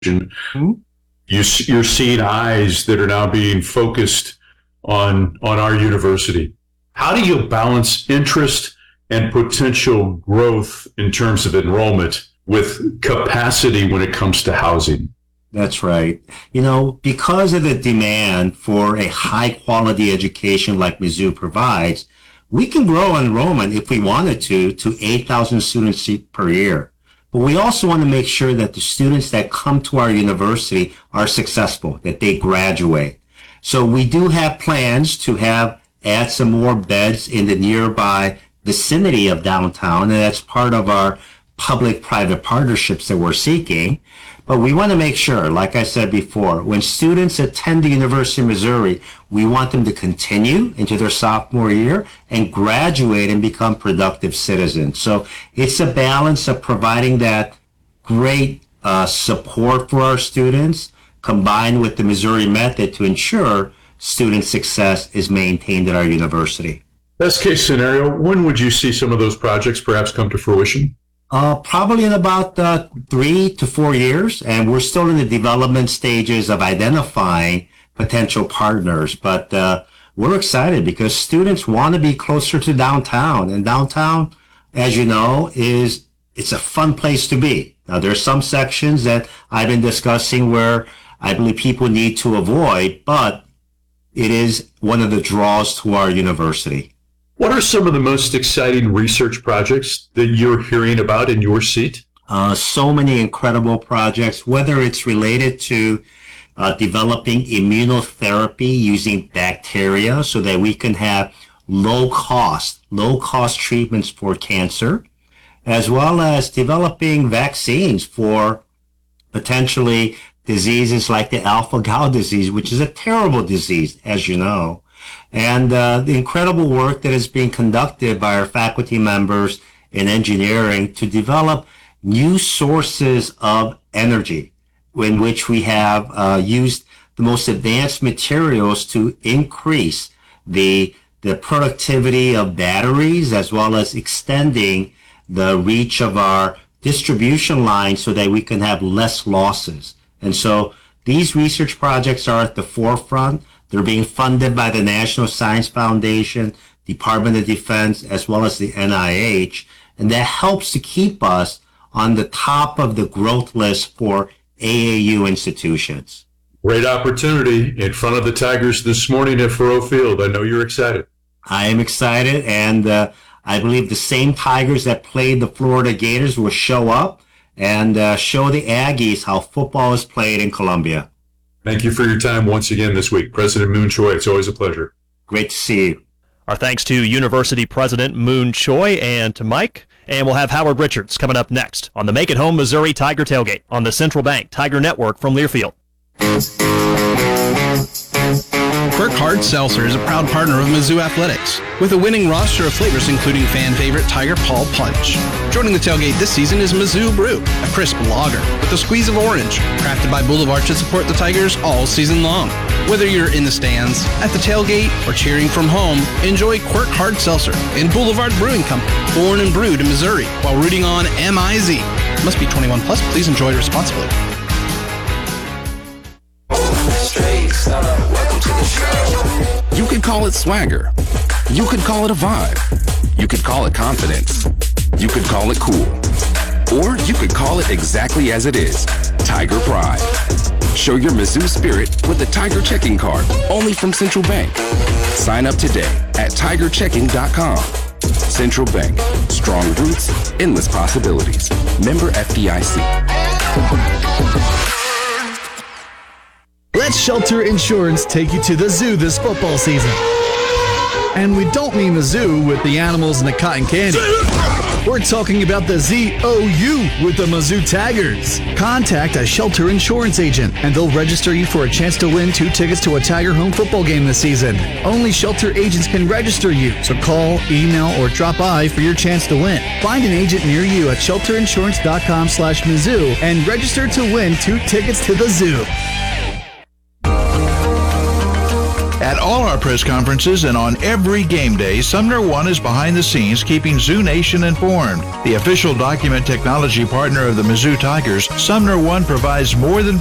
Mhm. You're seeing eyes that are now being focused on our university. How do you balance interest and potential growth in terms of enrollment with capacity when it comes to housing? That's right. Because of the demand for a high quality education like Mizzou provides, we can grow enrollment if we wanted to 8,000 students per year. But we also want to make sure that the students that come to our university are successful, that they graduate. So we do have plans to add some more beds in the nearby vicinity of downtown, and that's part of our public-private partnerships that we're seeking. But we want to make sure, like I said before, when students attend the University of Missouri, we want them to continue into their sophomore year and graduate and become productive citizens. So it's a balance of providing that great support for our students combined with the Missouri method to ensure student success is maintained at our university. Best case scenario, when would you see some of those projects perhaps come to fruition? Probably in about 3 to 4 years, and we're still in the development stages of identifying potential partners. But we're excited because students want to be closer to downtown, and downtown, as you know, it's a fun place to be. Now, there's some sections that I've been discussing where I believe people need to avoid, but it is one of the draws to our university. What are some of the most exciting research projects that you're hearing about in your seat? So many incredible projects, whether it's related to developing immunotherapy using bacteria so that we can have low cost treatments for cancer, as well as developing vaccines for potentially diseases like the alpha-gal disease, which is a terrible disease, as you know. And the incredible work that is being conducted by our faculty members in engineering to develop new sources of energy in which we have used the most advanced materials to increase the productivity of batteries as well as extending the reach of our distribution line so that we can have less losses. And so these research projects are at the forefront. They're being funded by the National Science Foundation, Department of Defense, as well as the NIH. And that helps to keep us on the top of the growth list for AAU institutions. Great opportunity in front of the Tigers this morning at Faurot Field. I know you're excited. I am excited, and I believe the same Tigers that played the Florida Gators will show up and show the Aggies how football is played in Columbia. Thank you for your time once again this week. President Moon Choi, it's always a pleasure. Great to see you. Our thanks to University President Moon Choi and to Mike. And we'll have Howard Richards coming up next on the Make It Home Missouri Tiger Tailgate on the Central Bank Tiger Network from Learfield. Quirk Hard Seltzer is a proud partner of Mizzou Athletics, with a winning roster of flavors including fan favorite Tiger Paw Punch. Joining the tailgate this season is Mizzou Brew, a crisp lager with a squeeze of orange, crafted by Boulevard to support the Tigers all season long. Whether you're in the stands, at the tailgate, or cheering from home, enjoy Quirk Hard Seltzer in Boulevard Brewing Company, born and brewed in Missouri, while rooting on MIZ. Must be 21 plus. Please enjoy responsibly. You could call it swagger. You could call it a vibe. You could call it confidence. You could call it cool. Or you could call it exactly as it is, Tiger Pride. Show your Mizzou spirit with a Tiger checking card, only from Central Bank. Sign up today at tigerchecking.com. Central Bank, strong roots, endless possibilities. Member FDIC. Let Shelter Insurance take you to the zoo this football season. And we don't mean the zoo with the animals and the cotton candy. We're talking about the ZOU with the Mizzou Tigers. Contact a Shelter Insurance agent and they'll register you for a chance to win 2 tickets to a Tiger home football game this season. Only Shelter agents can register you, so call, email, or drop by for your chance to win. Find an agent near you at shelterinsurance.com/Mizzou and register to win 2 tickets to the zoo. At all our press conferences and on every game day, Sumner One is behind the scenes keeping Zoo Nation informed. The official document technology partner of the Mizzou Tigers, Sumner One provides more than